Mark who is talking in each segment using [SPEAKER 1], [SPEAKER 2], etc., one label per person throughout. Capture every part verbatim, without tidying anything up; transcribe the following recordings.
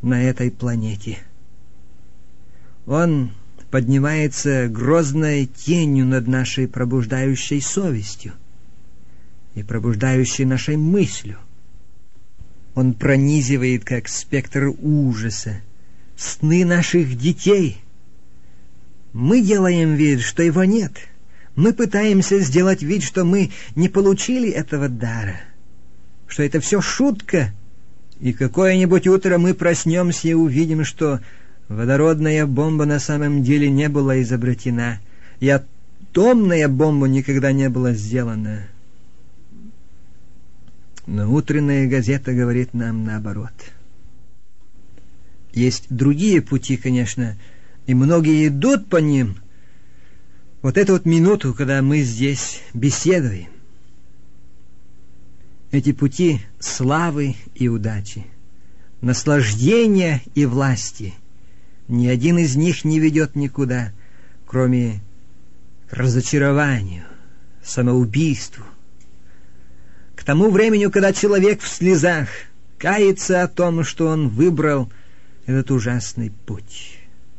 [SPEAKER 1] на этой планете. Он поднимается грозной тенью над нашей пробуждающей совестью и пробуждающей нашей мыслью. Он пронизывает, как спектр ужаса, сны наших детей. Мы делаем вид, что его нет. Мы пытаемся сделать вид, что мы не получили этого дара, что это все шутка. И какое-нибудь утро мы проснемся и увидим, что водородная бомба на самом деле не была изобретена, и атомная бомба никогда не была сделана. Но утренняя газета говорит нам наоборот. Есть другие пути, конечно, и многие идут по ним. Вот эту вот минуту, когда мы здесь беседуем. Эти пути славы и удачи, наслаждения и власти. Ни один из них не ведет никуда, кроме к разочарованию, самоубийству. К тому времени, когда человек в слезах кается о том, что он выбрал этот ужасный путь.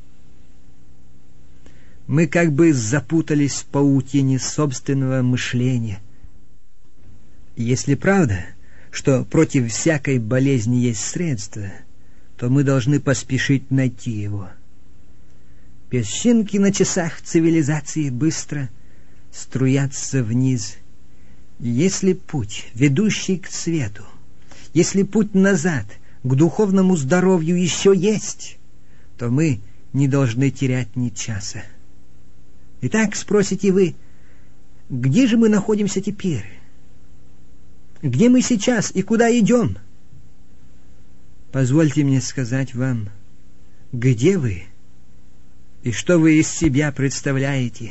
[SPEAKER 1] Мы как бы запутались в паутине собственного мышления. Если правда, что против всякой болезни есть средство, то мы должны поспешить найти его. Песчинки на часах цивилизации быстро струятся вниз. Если путь, ведущий к свету, если путь назад, к духовному здоровью еще есть, то мы не должны терять ни часа. Итак, спросите вы, где же мы находимся теперь? Где мы сейчас и куда идем? Позвольте мне сказать вам, где вы и что вы из себя представляете.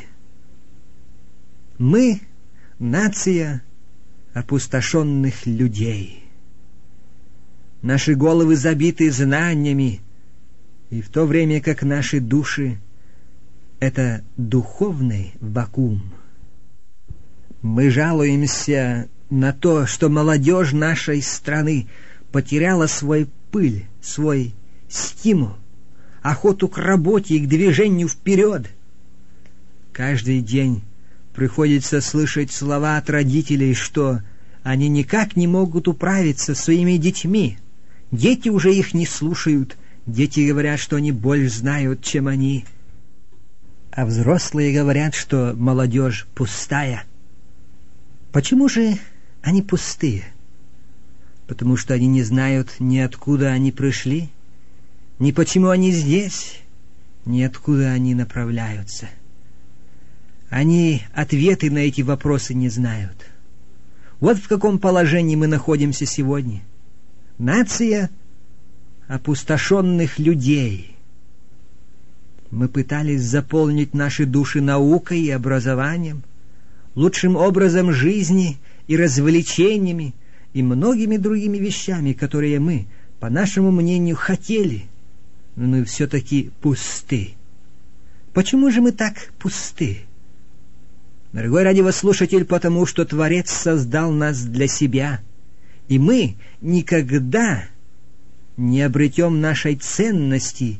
[SPEAKER 1] Мы — нация опустошенных людей. Наши головы забиты знаниями, и в то время как наши души — это духовный вакуум. Мы жалуемся на то, что молодежь нашей страны потеряла свой пыл, свой стимул, охоту к работе и к движению вперед. Каждый день приходится слышать слова от родителей, что они никак не могут управиться со своими детьми. Дети уже их не слушают. Дети говорят, что они больше знают, чем они. А взрослые говорят, что молодежь пустая. Почему же они пустые? Потому что они не знают ни откуда они пришли, ни почему они здесь, ни откуда они направляются. Они ответы на эти вопросы не знают. Вот в каком положении мы находимся сегодня. Нация опустошенных людей. Мы пытались заполнить наши души наукой и образованием, лучшим образом жизни и развлечениями, и многими другими вещами, которые мы, по нашему мнению, хотели, но мы все-таки пусты. Почему же мы так пусты? Дорогой радиослушатель, потому что Творец создал нас для себя, и мы никогда не обретем нашей ценности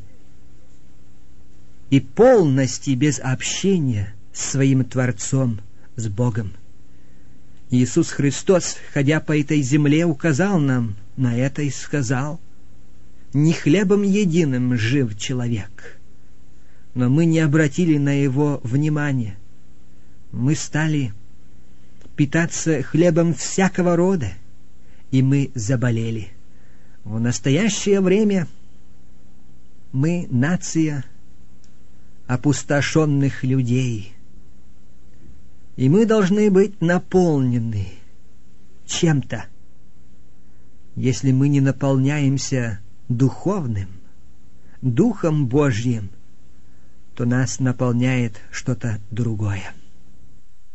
[SPEAKER 1] и полности без общения с своим Творцом, с Богом. Иисус Христос, ходя по этой земле, указал нам на это и сказал: «Не хлебом единым жив человек». Но мы не обратили на его внимание. Мы стали питаться хлебом всякого рода, и мы заболели. В настоящее время мы нация опустошенных людей. И мы должны быть наполнены чем-то. Если мы не наполняемся духовным, Духом Божьим, то нас наполняет что-то другое.